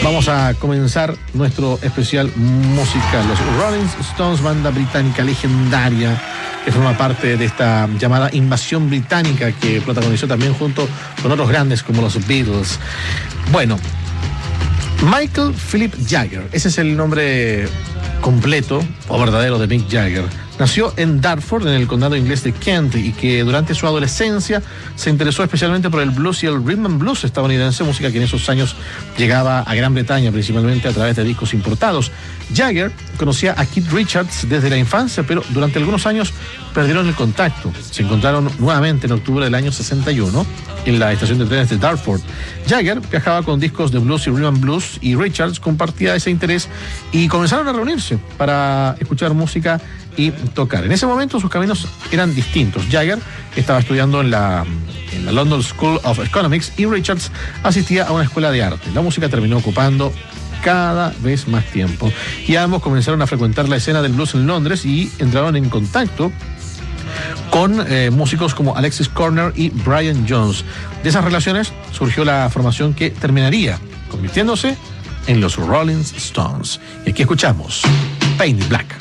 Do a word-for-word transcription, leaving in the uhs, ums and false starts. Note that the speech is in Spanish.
Vamos a comenzar nuestro especial musical. Los Rolling Stones, banda británica legendaria que forma parte de esta llamada invasión británica que protagonizó también junto con otros grandes como los Beatles. Bueno, Michael Philip Jagger, ese es el nombre completo o verdadero de Mick Jagger. Nació en Dartford, en el condado inglés de Kent, y que durante su adolescencia se interesó especialmente por el blues y el rhythm and blues estadounidense, música que en esos años llegaba a Gran Bretaña principalmente a través de discos importados. Jagger conocía a Keith Richards desde la infancia, pero durante algunos años perdieron el contacto. Se encontraron nuevamente en octubre del año sesenta y uno en la estación de trenes de Dartford. Jagger viajaba con discos de blues y rhythm and blues y Richards compartía ese interés y comenzaron a reunirse para escuchar música y tocar. En ese momento sus caminos eran distintos. Jagger estaba estudiando en la, en la London School of Economics y Richards asistía a una escuela de arte. La música terminó ocupando cada vez más tiempo y ambos comenzaron a frecuentar la escena del blues en Londres y entraron en contacto con eh, músicos como Alexis Corner y Brian Jones. De esas relaciones surgió la formación que terminaría convirtiéndose en los Rolling Stones. Y aquí escuchamos Paint It Black.